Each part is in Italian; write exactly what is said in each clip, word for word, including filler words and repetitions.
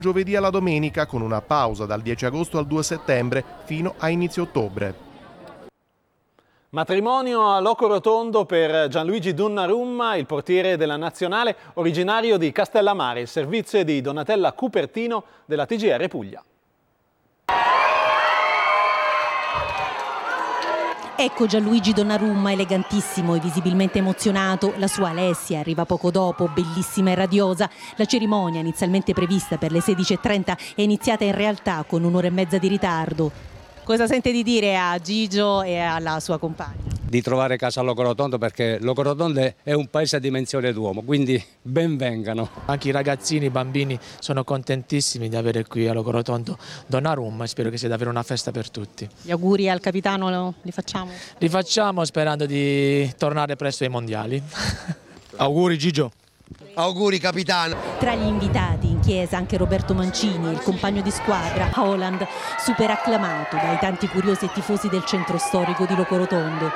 giovedì alla domenica, con una pausa dal dieci agosto al due settembre fino a inizio ottobre. Matrimonio a Locorotondo per Gianluigi Donnarumma, il portiere della Nazionale, originario di Castellammare. Il servizio è di Donatella Cupertino della T G R Puglia. Ecco Gianluigi Donnarumma, elegantissimo e visibilmente emozionato. La sua Alessia arriva poco dopo, bellissima e radiosa. La cerimonia, inizialmente prevista per le sedici e trenta, è iniziata in realtà con un'ora e mezza di ritardo. Cosa sente di dire a Gigio e alla sua compagna? Di trovare casa a Locorotondo, perché Locorotondo è un paese a dimensione d'uomo, quindi ben vengano. Anche i ragazzini, i bambini sono contentissimi di avere qui a Locorotondo Donnarumma e spero che sia davvero una festa per tutti. Gli auguri al capitano li facciamo? Li facciamo sperando di tornare presto ai mondiali. Auguri Gigio. Auguri capitano. Tra gli invitati in chiesa anche Roberto Mancini, il compagno di squadra, Haaland, super acclamato dai tanti curiosi e tifosi del centro storico di Locorotondo.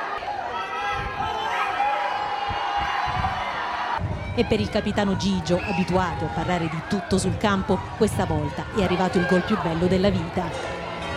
E per il capitano Gigio, abituato a parlare di tutto sul campo, questa volta è arrivato il gol più bello della vita.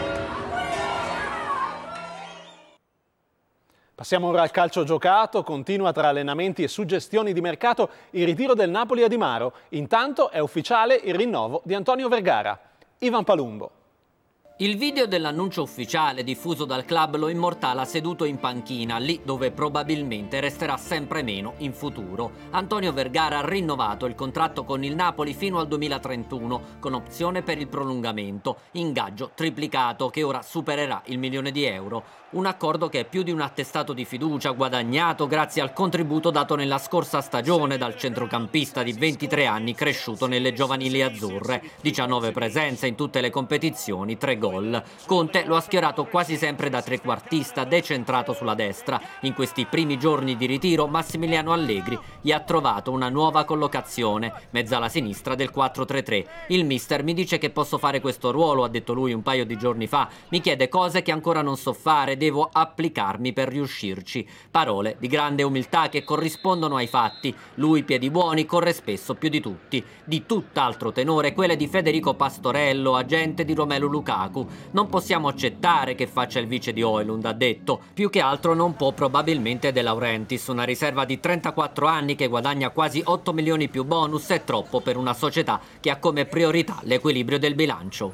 Passiamo ora al calcio giocato. Continua tra allenamenti e suggestioni di mercato il ritiro del Napoli a Di Maro. Intanto è ufficiale il rinnovo di Antonio Vergara. Ivan Palumbo. Il video dell'annuncio ufficiale diffuso dal club lo immortala seduto in panchina, lì dove probabilmente resterà sempre meno in futuro. Antonio Vergara ha rinnovato il contratto con il Napoli fino al duemilatrentuno, con opzione per il prolungamento, ingaggio triplicato che ora supererà il milione di euro. Un accordo che è più di un attestato di fiducia guadagnato grazie al contributo dato nella scorsa stagione dal centrocampista di ventitré anni cresciuto nelle giovanili azzurre. diciannove presenze in tutte le competizioni, tre gol. Conte lo ha schierato quasi sempre da trequartista, decentrato sulla destra. In questi primi giorni di ritiro Massimiliano Allegri gli ha trovato una nuova collocazione, mezzala sinistra del quattro tre tre. Il mister mi dice che posso fare questo ruolo, ha detto lui un paio di giorni fa. Mi chiede cose che ancora non so fare, devo applicarmi per riuscirci. Parole di grande umiltà che corrispondono ai fatti. Lui, piedi buoni, corre spesso più di tutti. Di tutt'altro tenore quelle di Federico Pastorello, agente di Romelu Lukaku. Non possiamo accettare che faccia il vice di Højlund, ha detto. Più che altro non può probabilmente De Laurentiis, una riserva di trentaquattro anni che guadagna quasi otto milioni più bonus è troppo per una società che ha come priorità l'equilibrio del bilancio.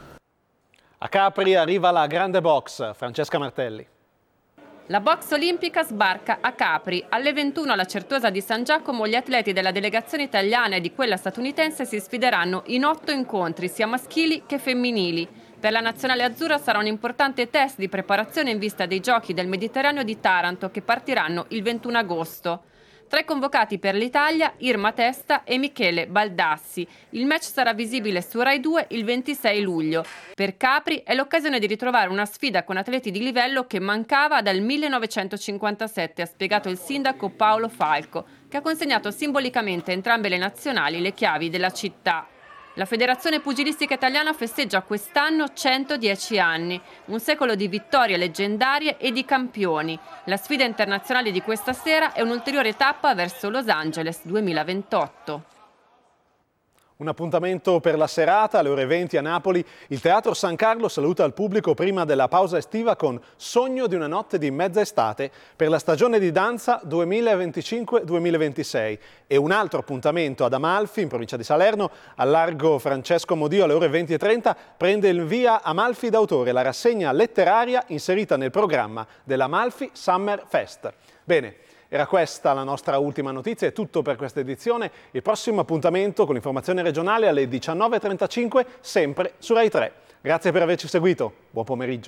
A Capri arriva la grande box. Francesca Martelli. La box olimpica sbarca a Capri. Alle ventuno alla Certosa di San Giacomo gli atleti della delegazione italiana e di quella statunitense si sfideranno in otto incontri, sia maschili che femminili. Per la nazionale azzurra sarà un importante test di preparazione in vista dei Giochi del Mediterraneo di Taranto che partiranno il ventuno agosto. Tra i convocati per l'Italia, Irma Testa e Michele Baldassi. Il match sarà visibile su Rai due il ventisei luglio. Per Capri è l'occasione di ritrovare una sfida con atleti di livello che mancava dal millenovecentocinquantasette, ha spiegato il sindaco Paolo Falco, che ha consegnato simbolicamente a entrambe le nazionali le chiavi della città. La Federazione Pugilistica Italiana festeggia quest'anno centodieci anni, un secolo di vittorie leggendarie e di campioni. La sfida internazionale di questa sera è un'ulteriore tappa verso Los Angeles duemilaventotto. Un appuntamento per la serata, alle ore venti a Napoli. Il Teatro San Carlo saluta il pubblico prima della pausa estiva con Sogno di una notte di mezza estate per la stagione di danza duemilaventicinque duemilaventisei. E un altro appuntamento ad Amalfi, in provincia di Salerno, al largo Francesco Modio alle ore venti e trenta, prende il via Amalfi d'autore, la rassegna letteraria inserita nel programma dell'Amalfi Summer Fest. Bene. Era questa la nostra ultima notizia, è tutto per questa edizione. Il prossimo appuntamento con l'informazione regionale alle diciannove e trentacinque, sempre su Rai tre. Grazie per averci seguito, buon pomeriggio.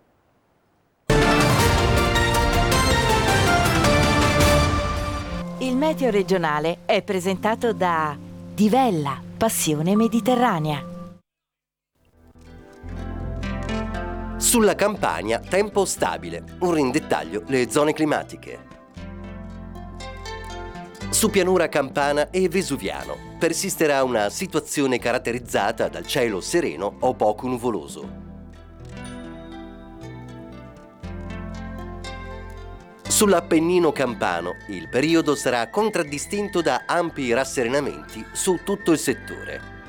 Il meteo regionale è presentato da Divella, passione mediterranea. Sulla Campania, tempo stabile. Ora in dettaglio le zone climatiche. Su pianura campana e vesuviano persisterà una situazione caratterizzata dal cielo sereno o poco nuvoloso. Sull'Appennino campano il periodo sarà contraddistinto da ampi rasserenamenti su tutto il settore.